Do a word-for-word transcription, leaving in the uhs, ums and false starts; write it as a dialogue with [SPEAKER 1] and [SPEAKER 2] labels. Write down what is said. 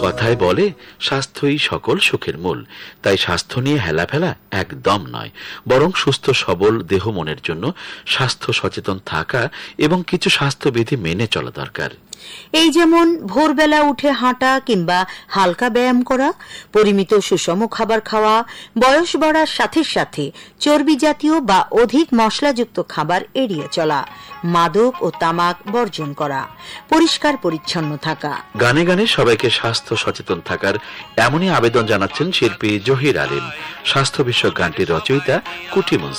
[SPEAKER 1] কথায় বলে স্বাস্থ্যই সকল সুখের মূল। তাই স্বাস্থ্য নিয়ে হেলাফেলা একদম নয়, বরং সুস্থ সবল দেহ মনের জন্য স্বাস্থ্য সচেতন থাকা এবং কিছু স্বাস্থ্যবিধি মেনে চলা দরকার।
[SPEAKER 2] এই যেমন ভোরবেলা উঠে হাঁটা কিংবা হালকা ব্যায়াম করা, পরিমিত সুষম খাবার খাওয়া, বয়স বাড়ার সাথে সাথে চর্বি জাতীয় বা অধিক মশলাযুক্ত খাবার এড়িয়ে চলা, মাদক ও তামাক বর্জন করা, পরিষ্কার পরিচ্ছন্ন থাকা।
[SPEAKER 1] গানে গানে সবাইকে স্বাস্থ্য সচেতন থাকার এমনই আবেদন জানাচ্ছেন শিল্পী জহির আলিম। স্বাস্থ্য বিষয়ক গানটির রচয়িতা কুটি